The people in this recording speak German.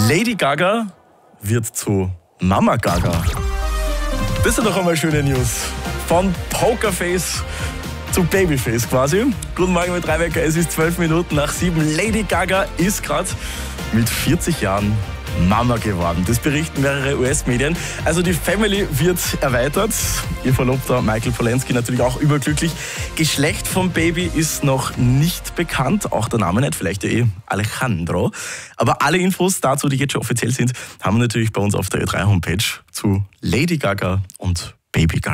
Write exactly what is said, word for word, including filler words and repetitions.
Lady Gaga wird zu Mama Gaga. Das sind doch einmal schöne News. Von Pokerface zu Babyface quasi. Guten Morgen mit Dreiwecker, es ist zwölf Minuten nach sieben. Lady Gaga ist gerade mit vierzig Jahren Mama geworden. Das berichten mehrere U S-Medien. Also die Family wird erweitert. Ihr Verlobter Michael Polensky natürlich auch überglücklich. Geschlecht vom Baby ist noch nicht bekannt. Auch der Name nicht, vielleicht ja eh Alejandro. Aber alle Infos dazu, die jetzt schon offiziell sind, haben wir natürlich bei uns auf der Ö drei Homepage zu Lady Gaga und Baby Gaga.